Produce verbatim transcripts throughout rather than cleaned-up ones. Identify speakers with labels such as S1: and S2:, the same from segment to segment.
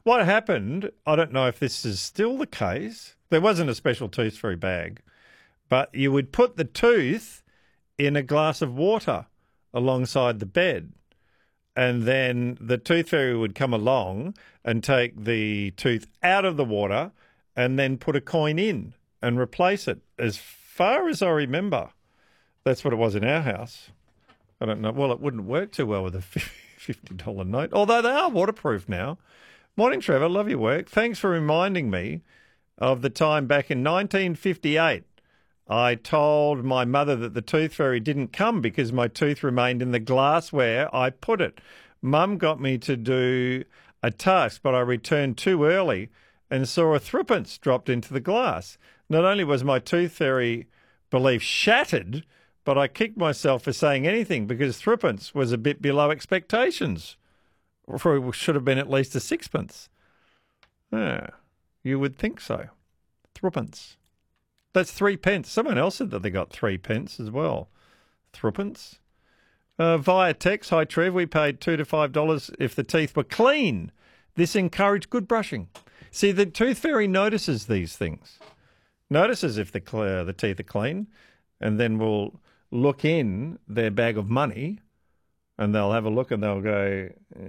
S1: What happened, I don't know if this is still the case. There wasn't a special tooth fairy bag, but you would put the tooth in a glass of water alongside the bed. And then the tooth fairy would come along and take the tooth out of the water and then put a coin in and replace it. As far as I remember, that's what it was in our house. I don't know. Well, it wouldn't work too well with a fifty dollar note, although they are waterproof now. Morning, Trevor. Love your work. Thanks for reminding me of the time back in nineteen fifty-eight. I told my mother that the tooth fairy didn't come because my tooth remained in the glassware I put it. Mum got me to do a task, but I returned too early and saw a threepence dropped into the glass. Not only was my tooth fairy belief shattered, but I kicked myself for saying anything because threepence was a bit below expectations. Or it should have been at least a sixpence. Yeah, you would think so. Threepence. That's three pence. Someone else said that they got three pence as well. Threepence. Uh, via text, hi Trev, we paid two to five dollars if the teeth were clean. This encouraged good brushing. See, the tooth fairy notices these things. Notices if the uh, the teeth are clean, and then will look in their bag of money, and they'll have a look and they'll go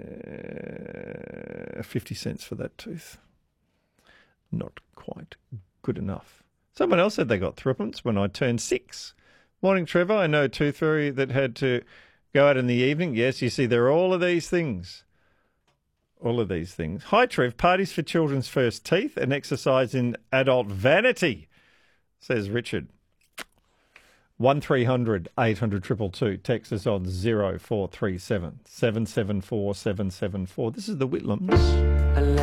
S1: uh, fifty cents for that tooth. Not quite good enough. Someone else said they got threepence when I turned six. Morning, Trevor. I know a tooth fairy that had to go out in the evening. Yes, you see, there are all of these things. All of these things. Hi, Trev. Parties for children's first teeth and exercise in adult vanity, says Richard. one three hundred eight hundred two two two. Text us on zero four three seven seven seven four seven seven four. This is the Whitlams.